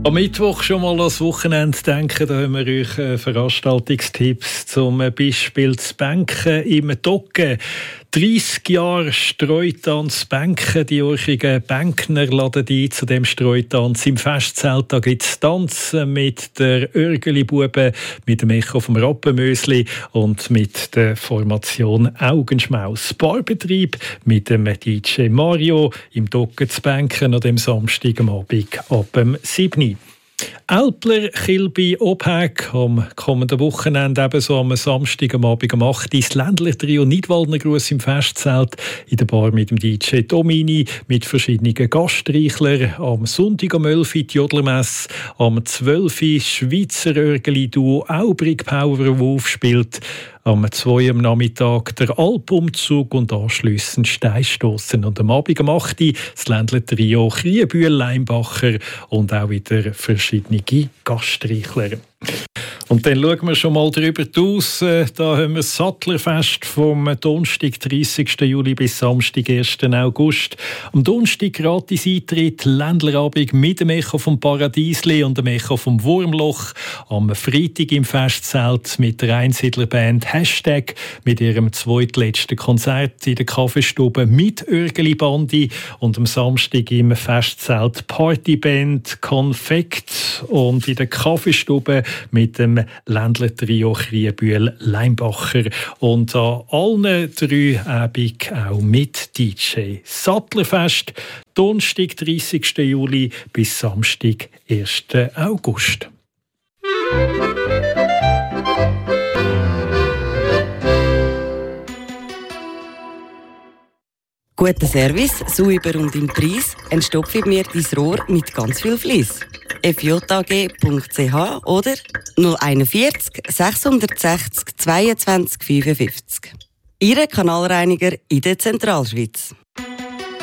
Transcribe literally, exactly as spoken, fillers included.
Am Mittwoch schon mal ans Wochenende denken, da haben wir euch äh, Veranstaltungstipps zum Beispiel zu Bänken im Docken. dreissig Jahre Streutanz Bänken. Die Urchigen Bänkner laden ein zu dem Streutanz im Festzelt. Da gibt es Tanzen mit der Örgeli-Bube, mit dem Echo vom Rappenmösli und mit der Formation Augenschmaus. Barbetrieb mit dem D J Mario im Docken zu Bänken an dem Samstag am Abend ab dem sieben. Ältler, Kilby, Obhag am kommenden Wochenende, ebenso am Samstag am Abend um acht Uhr. Das Ländler Trio Nidwaldner Gruß im Festzelt in der Bar mit dem D J Domini, mit verschiedenen Gastreichlern. Am Sonntag um elf Uhr die Jodlermesse, am zwölf Uhr Schweizer Örgeli-Duo Aubrig Power, wo aufspielt. Am zwei Uhr am Nachmittag der Alpumzug und anschliessend Steinstossen. Und am Abend um acht Uhr das Ländler Trio Kriebühl, Leimbacher und auch wieder verschiedene Gastreichler. Und dann schauen wir schon mal drüber aus. Da haben wir das Sattlerfest vom Donnerstag, dreißigsten Juli bis Samstag, ersten August. Am Donnerstag gratis Eintritt, Ländlerabend mit dem Echo vom Paradiesli und dem Echo vom Wurmloch. Am Freitag im Festzelt mit der Einsiedlerband Hashtag mit ihrem zweitletzten Konzert in der Kaffeestube mit Örgeli Bandi. Und am Samstag im Festzelt Partyband Konfekt und in der Kaffeestube mit dem Ländler Trio Kriebühl Leimbacher und an allen drei Abend auch mit D J. Sattlerfest, Donnerstag, dreißigsten Juli bis Samstag, ersten August. Guter Service, sauber und im Preis, ein stoffirmiertes Rohr mit ganz viel Fliess. f j a g punkt c h oder null einundvierzig sechshundertsechzig zweiundzwanzig fünfundfünfzig. Ihre Kanalreiniger in der Zentralschweiz.